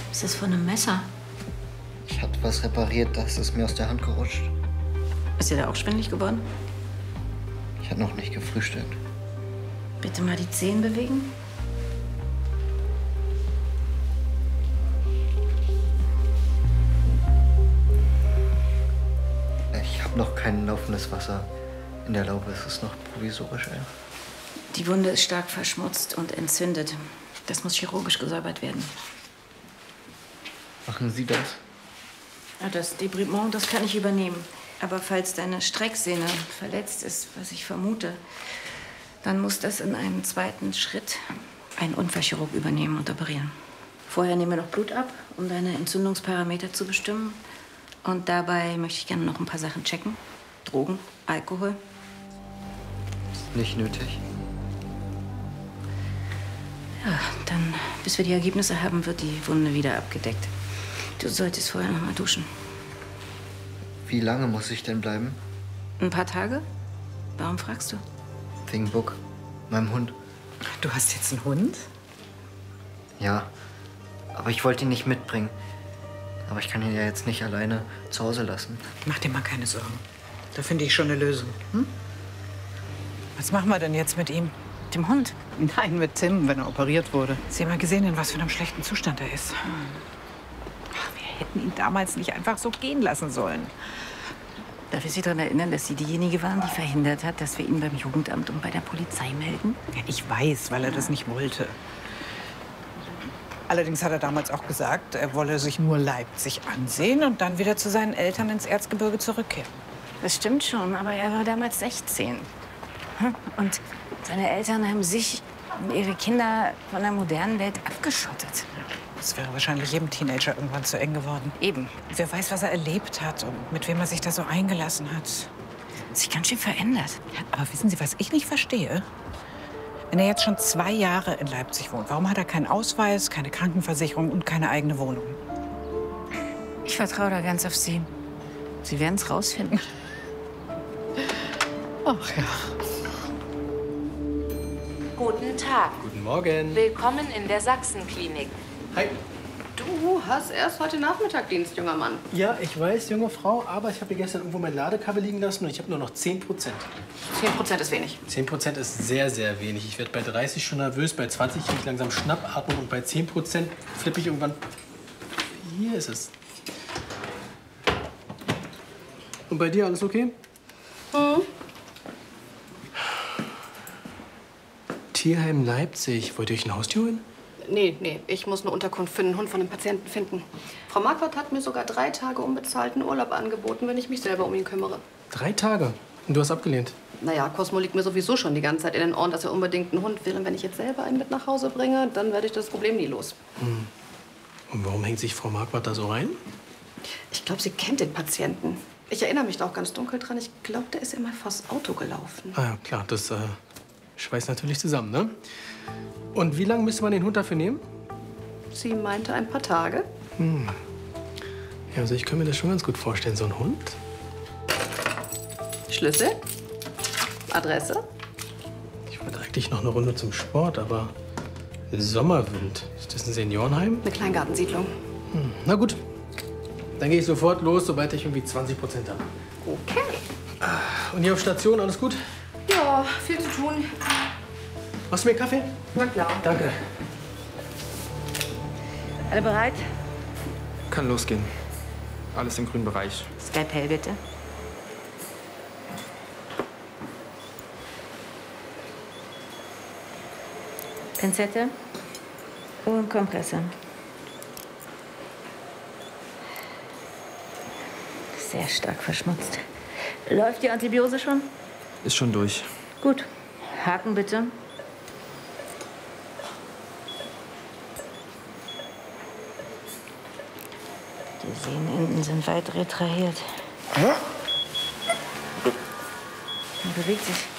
Was ist das von einem Messer? Ich hatte was repariert, das ist mir aus der Hand gerutscht. Ist dir da auch schwindelig geworden? Ich hatte noch nicht gefrühstückt. Bitte mal die Zehen bewegen. Ich habe noch kein laufendes Wasser in der Laube. Es ist noch provisorisch, ja. Die Wunde ist stark verschmutzt und entzündet. Das muss chirurgisch gesäubert werden. Machen Sie das? Ja, das Debridement, das kann ich übernehmen. Aber falls deine Strecksehne verletzt ist, was ich vermute, dann muss das in einem zweiten Schritt ein Unfallchirurg übernehmen und operieren. Vorher nehmen wir noch Blut ab, um deine Entzündungsparameter zu bestimmen. Und dabei möchte ich gerne noch ein paar Sachen checken. Drogen, Alkohol. Nicht nötig. Ja, dann, bis wir die Ergebnisse haben, wird die Wunde wieder abgedeckt. Du solltest vorher noch mal duschen. Wie lange muss ich denn bleiben? Ein paar Tage? Warum fragst du? Wegen Buck, meinem Hund. Du hast jetzt einen Hund? Ja, aber ich wollte ihn nicht mitbringen. Aber ich kann ihn ja jetzt nicht alleine zu Hause lassen. Mach dir mal keine Sorgen. Da finde ich schon eine Lösung. Hm? Was machen wir denn jetzt mit ihm? Dem Hund? Nein, mit Tim, wenn er operiert wurde. Sie haben mal gesehen, in was für einem schlechten Zustand er ist. Ach, wir hätten ihn damals nicht einfach so gehen lassen sollen. Darf ich Sie daran erinnern, dass Sie diejenige waren, die verhindert hat, dass wir ihn beim Jugendamt und bei der Polizei melden? Ja, ich weiß, weil er das nicht wollte. Allerdings hat er damals auch gesagt, er wolle sich nur Leipzig ansehen und dann wieder zu seinen Eltern ins Erzgebirge zurückkehren. Das stimmt schon, aber er war damals 16. Und seine Eltern haben sich und ihre Kinder von der modernen Welt abgeschottet. Das wäre wahrscheinlich jedem Teenager irgendwann zu eng geworden. Eben. Wer weiß, was er erlebt hat und mit wem er sich da so eingelassen hat. Sich ganz schön verändert. Aber wissen Sie, was ich nicht verstehe? Wenn er jetzt schon 2 Jahre in Leipzig wohnt, warum hat er keinen Ausweis, keine Krankenversicherung und keine eigene Wohnung? Ich vertraue da ganz auf Sie. Sie werden es rausfinden. Ach ja. Guten Tag. Guten Morgen. Willkommen in der Sachsenklinik. Hi. Du hast erst heute Nachmittag Dienst, junger Mann. Ja, ich weiß, junge Frau, aber ich habe hier gestern irgendwo mein Ladekabel liegen lassen und ich habe nur noch 10%. 10% ist wenig. 10% ist sehr, sehr wenig. Ich werde bei 30 schon nervös, bei 20 kriege ich langsam Schnappatmung und bei 10% flippe ich irgendwann. Hier ist es. Und bei dir alles okay? Hm? Tierheim Leipzig. Wollt ihr euch ein Haustier holen? Nee, ich muss eine Unterkunft für einen Hund von einem Patienten finden. Frau Marquardt hat mir sogar 3 Tage unbezahlten Urlaub angeboten, wenn ich mich selber um ihn kümmere. 3 Tage? Und du hast abgelehnt? Naja, Cosmo liegt mir sowieso schon die ganze Zeit in den Ohren, dass er unbedingt einen Hund will. Und wenn ich jetzt selber einen mit nach Hause bringe, dann werde ich das Problem nie los. Und warum hängt sich Frau Marquardt da so rein? Ich glaube, sie kennt den Patienten. Ich erinnere mich da auch ganz dunkel dran. Ich glaube, der ist immer vors Auto gelaufen. Ah ja, klar, das schweißt natürlich zusammen, ne? Und wie lange müsste man den Hund dafür nehmen? Sie meinte ein paar Tage. Ja, also ich kann mir das schon ganz gut vorstellen, so ein Hund. Schlüssel? Adresse? Ich wollte eigentlich noch eine Runde zum Sport, aber Sommerwind. Ist das ein Seniorenheim? Eine Kleingartensiedlung. Na gut, dann gehe ich sofort los, sobald ich irgendwie 20% habe. Okay. Und hier auf Station, alles gut? Ja, viel zu tun. Machst du mir Kaffee? Na klar. Danke. Alle bereit? Kann losgehen. Alles im grünen Bereich. Skalpell bitte. Pinzette und Kompressor. Sehr stark verschmutzt. Läuft die Antibiose schon? Ist schon durch. Gut. Haken bitte. Die Sehnenenden sind weit retrahiert. Man bewegt sich.